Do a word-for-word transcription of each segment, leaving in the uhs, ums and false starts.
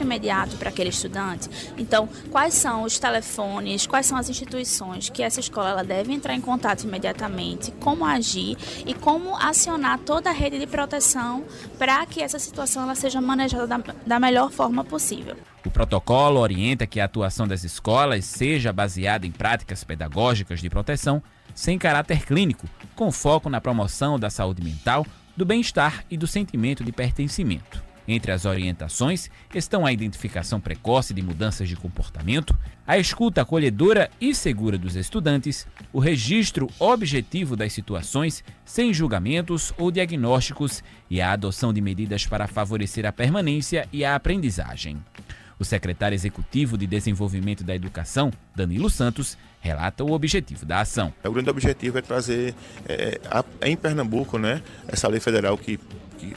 contato imediato para aquele estudante. Então, quais são os telefones, quais são as instituições que essa escola ela deve entrar em contato imediatamente, como agir e como acionar toda a rede de proteção para que essa situação ela seja manejada da, da melhor forma possível. O protocolo orienta que a atuação das escolas seja baseada em práticas pedagógicas de proteção sem caráter clínico, com foco na promoção da saúde mental, do bem-estar e do sentimento de pertencimento. Entre as orientações estão a identificação precoce de mudanças de comportamento, a escuta acolhedora e segura dos estudantes, o registro objetivo das situações sem julgamentos ou diagnósticos e a adoção de medidas para favorecer a permanência e a aprendizagem. O secretário executivo de Desenvolvimento da Educação, Danilo Santos, relata o objetivo da ação. O grande objetivo é trazer é, a, em Pernambuco, né, essa lei federal que, que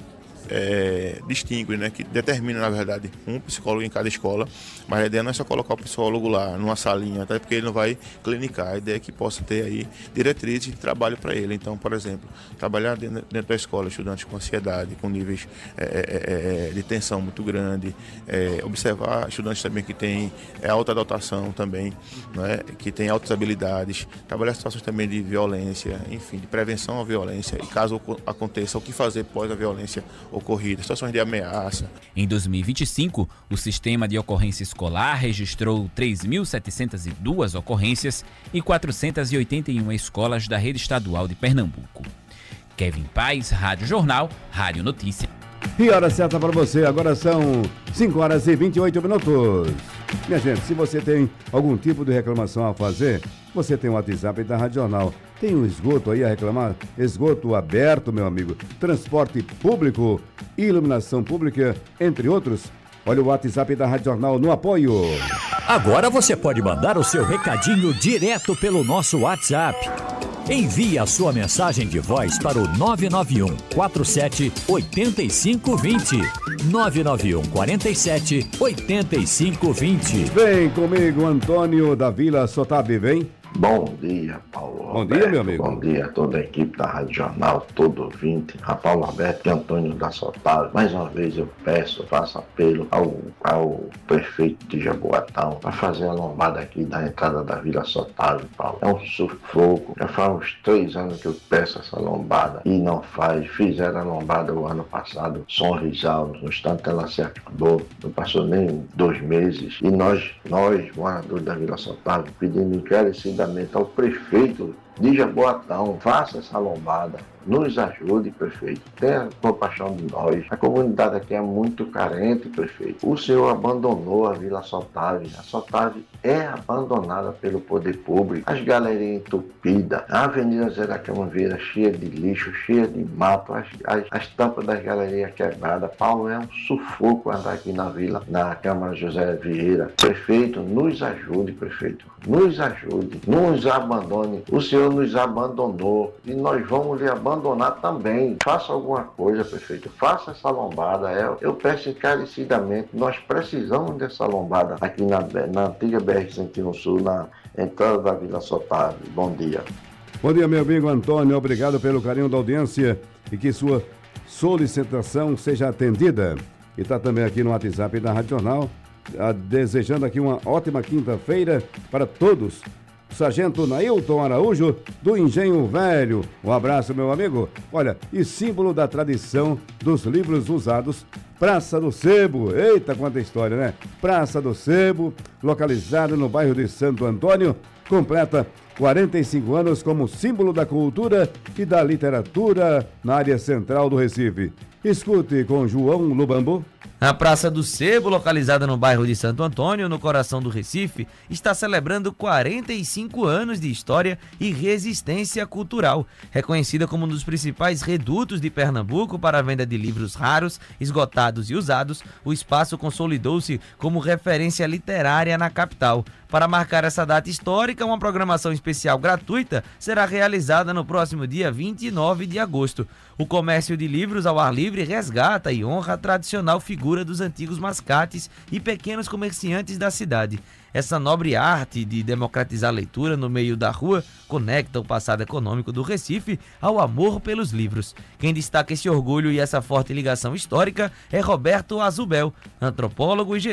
é, distingue, né, que determina, na verdade, um psicólogo em cada escola, mas a ideia não é só colocar o psicólogo lá numa salinha, até porque ele não vai clinicar. A ideia é que possa ter aí diretrizes de trabalho para ele. Então, por exemplo, trabalhar dentro, dentro da escola estudantes com ansiedade, com níveis é, é, de tensão muito grande, é, observar estudantes também que têm é, alta dotação também, né, que têm altas habilidades, trabalhar situações também de violência, enfim, de prevenção à violência e caso aconteça, o que fazer pós a violência ocorrida, situações de ameaça. Em dois mil e vinte e cinco, o sistema de ocorrência escolar registrou três mil setecentas e duas ocorrências em quatrocentas e oitenta e uma escolas da rede estadual de Pernambuco. Kevin Paz, Rádio Jornal, Rádio Notícia. E hora certa para você, agora são cinco horas e vinte e oito minutos. Minha gente, se você tem algum tipo de reclamação a fazer, você tem o WhatsApp da Rádio Jornal. Tem um esgoto aí a reclamar? Esgoto aberto, meu amigo. Transporte público, iluminação pública, entre outros. Olha o WhatsApp da Rádio Jornal no apoio. Agora você pode mandar o seu recadinho direto pelo nosso WhatsApp. Envie a sua mensagem de voz para o nove nove um quatro sete oito cinco dois zero. nove nove um quatro sete oito cinco dois zero. Vem comigo, Antônio da Vila Sotabe, vem. Bom dia, Paulo Bom Roberto. dia, meu amigo. Bom dia a toda a equipe da Rádio Jornal, todo ouvinte, a Paulo Roberto e Antônio da Sotabe. Mais uma vez eu peço, faço apelo ao, ao prefeito de Jaboatão para fazer a lombada aqui da entrada da Vila Sotabe, Paulo. É um sufoco. Já faz uns três anos que eu peço essa lombada e não faz. Fizeram a lombada o ano passado, Sonrisal, no instante ela se acabou, não passou nem dois meses. E nós, nós, moradores da Vila Sotabe, pedimos encarecidamente ao prefeito de Jaboatão, faça essa lombada, nos ajude, prefeito, tenha compaixão de nós. A comunidade aqui é muito carente, prefeito. O senhor abandonou a Vila Sotabe. A Sotabe é abandonada pelo poder público. As galerias entupidas, a Avenida Zé da Camanveira cheia de lixo, cheia de mato, as, as, as tampas das galerias quebradas. Paulo, é um sufoco andar aqui na vila, na Câmara José Vieira. Prefeito, nos ajude, prefeito. Nos ajude, nos abandone. O senhor nos abandonou e nós vamos lhe abandonar também. Faça alguma coisa, prefeito. Faça essa lombada. Eu, eu peço encarecidamente. Nós precisamos dessa lombada aqui na, na antiga B R cento e um Sul, na entrada da Vila Sotabe. Bom dia. Bom dia, meu amigo Antônio. Obrigado pelo carinho da audiência e que sua solicitação seja atendida. E está também aqui no WhatsApp da Rádio Jornal, desejando aqui uma ótima quinta-feira para todos. Sargento Nailton Araújo, do Engenho Velho. Um abraço, meu amigo. Olha, e símbolo da tradição dos livros usados, Praça do Sebo. Eita, quanta história, né? Praça do Sebo, localizada no bairro de Santo Antônio, completa quarenta e cinco anos como símbolo da cultura e da literatura na área central do Recife. Escute com João Lubambo. A Praça do Sebo, localizada no bairro de Santo Antônio, no coração do Recife, está celebrando quarenta e cinco anos de história e resistência cultural. Reconhecida como um dos principais redutos de Pernambuco para a venda de livros raros, esgotados e usados, o espaço consolidou-se como referência literária na capital. Para marcar essa data histórica, uma programação especial gratuita será realizada no próximo dia vinte e nove de agosto. O comércio de livros ao ar livre resgata e honra a tradicional figura dos antigos mascates e pequenos comerciantes da cidade. Essa nobre arte de democratizar a leitura no meio da rua conecta o passado econômico do Recife ao amor pelos livros. Quem destaca esse orgulho e essa forte ligação histórica é Roberto Azubel, antropólogo e